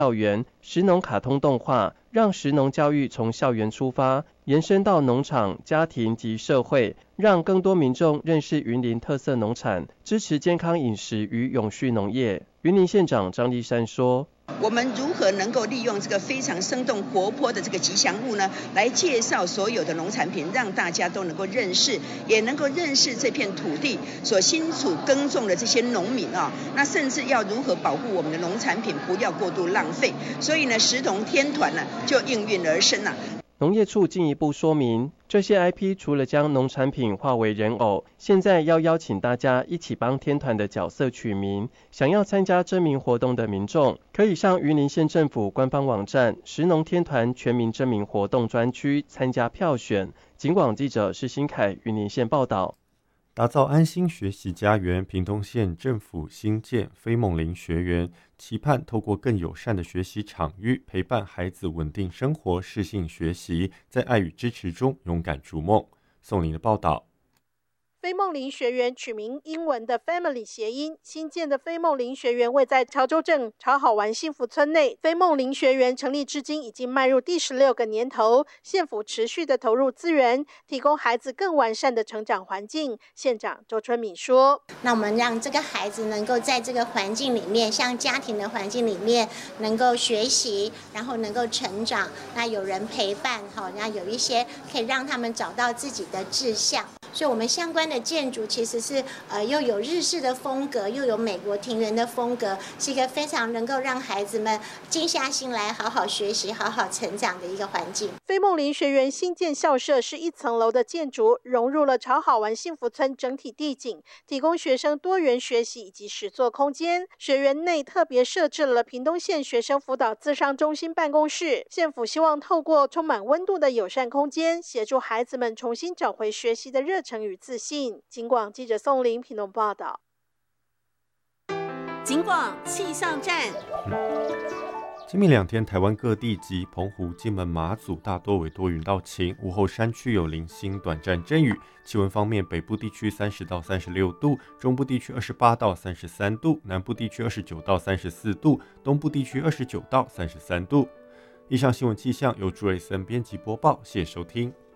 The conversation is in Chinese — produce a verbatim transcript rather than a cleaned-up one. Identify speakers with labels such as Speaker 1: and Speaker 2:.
Speaker 1: 校园，食农卡通动画让食农教育从校园出发，延伸到农场、家庭及社会，让更多民众认识云林特色农产，支持健康饮食与永续农业。云林县长张立山说，
Speaker 2: 我们如何能够利用这个非常生动活泼的这个吉祥物呢，来介绍所有的农产品，让大家都能够认识，也能够认识这片土地所辛苦耕种的这些农民啊。那甚至要如何保护我们的农产品不要过度浪费。所以呢，食农天团呢就应运而生了。
Speaker 1: 农业处进一步说明，这些 I P 除了将农产品化为人偶，现在要邀请大家一起帮天团的角色取名。想要参加征名活动的民众，可以上云林县政府官方网站食农天团全民征名活动专区参加票选。警广记者施新凯云林县报道。
Speaker 3: 打造安心学习家园，屏东县政府新建飞梦林学园，期盼透过更友善的学习场域，陪伴孩子稳定生活、适性学习，在爱与支持中勇敢逐梦。宋林的报道。
Speaker 4: 飞梦林学园取名英文的 Family 谐音，新建的飞梦林学园位在潮州镇潮好玩幸福村内。飞梦林学园成立至今已经迈入第十六个年头，县府持续的投入资源，提供孩子更完善的成长环境。县长周春敏说：“
Speaker 5: 那我们让这个孩子能够在这个环境里面，像家庭的环境里面，能够学习，然后能够成长。那有人陪伴，哈，那有一些可以让他们找到自己的志向。”所以我们相关的建筑其实是呃又有日式的风格，又有美国庭园的风格，是一个非常能够让孩子们静下心来好好学习、好好成长的一个环境。
Speaker 4: 飞梦林学园新建校舍是一层楼的建筑，融入了潮好玩幸福村整体地景，提供学生多元学习以及实作空间。学园内特别设置了屏东县学生辅导咨商中心办公室，县府希望透过充满温度的友善空间，协助孩子们重新找回学习的热情与自信。警广记者宋林屏东报道。
Speaker 6: 警广气象站。
Speaker 3: 今明两天，台湾各地及澎湖、金门、马祖大多为多云到晴，午后山区有零星短暂阵雨。气温方面，北部地区三十到三十六度，中部地区二十八到三十三度，南部地区二十九到三十四度，东部地区二十九到三十三度。以上新闻气象由朱瑞森编辑播报，谢谢收听。